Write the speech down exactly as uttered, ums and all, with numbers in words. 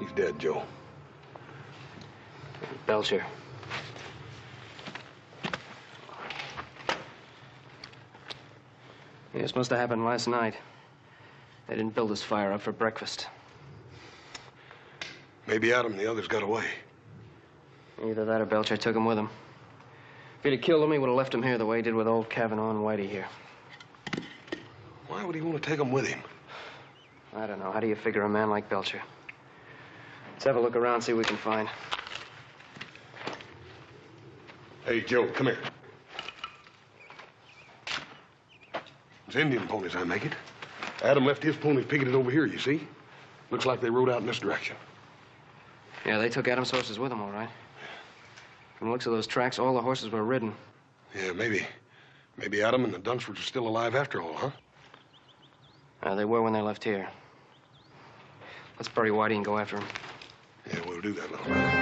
He's dead, Joe. Belcher. Yeah, this must have happened last night. They didn't build this fire up for breakfast. Maybe Adam and the others got away. Either that or Belcher took him with him. If he'd have killed him, he would have left him here the way he did with old Cavanaugh and Whitey here. Why would he want to take them with him? I don't know. How do you figure a man like Belcher? Let's have a look around, see what we can find. Hey, Joe, come here. It's Indian ponies, I make it. Adam left his ponies picketed over here, you see? Looks like they rode out in this direction. Yeah, they took Adam's horses with them, all right. From the looks of those tracks, all the horses were ridden. Yeah, maybe. Maybe Adam and the Dunsfords are still alive after all, huh? Uh, they were when they left here. Let's bury Whitey and go after him. Yeah, we'll do that, little brother.